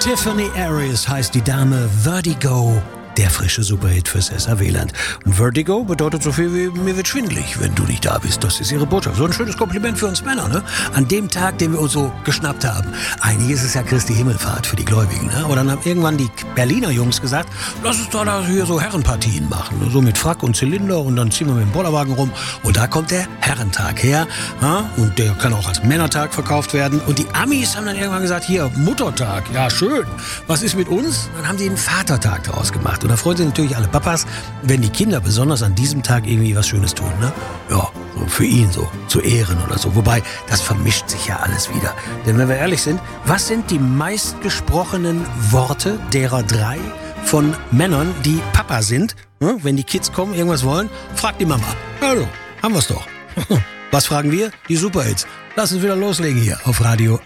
Tiffany Aries heißt die Dame. Vertigo, der frische Superhit fürs SAW-Land. Und Vertigo bedeutet so viel wie mir wird schwindelig, wenn du nicht da bist. Das ist ihre Botschaft. So ein schönes Kompliment für uns Männer, ne? An dem Tag, den wir uns so geschnappt haben. Eigentlich ist es ja Christi Himmelfahrt für die Gläubigen, ne? Aber dann haben irgendwann die Berliner Jungs gesagt, lass uns doch da hier so Herrenpartien machen. So mit Frack und Zylinder und dann ziehen wir mit dem Bollerwagen rum. Und da kommt der Herrentag her. Ja? Und der kann auch als Männertag verkauft werden. Und die Amis haben dann irgendwann gesagt, hier, Muttertag, ja schön. Was ist mit uns? Dann haben die einen Vatertag daraus gemacht. Und da freuen sich natürlich alle Papas, wenn die Kinder besonders an diesem Tag irgendwie was Schönes tun, ne? Ja, so für ihn so, zu Ehren oder so. Wobei, das vermischt sich ja alles wieder. Denn wenn wir ehrlich sind, was sind die meistgesprochenen Worte derer 3 von Männern, die Papa sind? Ne? Wenn die Kids kommen, irgendwas wollen, fragt die Mama. Hallo, haben wir's doch. Was fragen wir? Die Superhits. Lass uns wieder loslegen hier auf Radio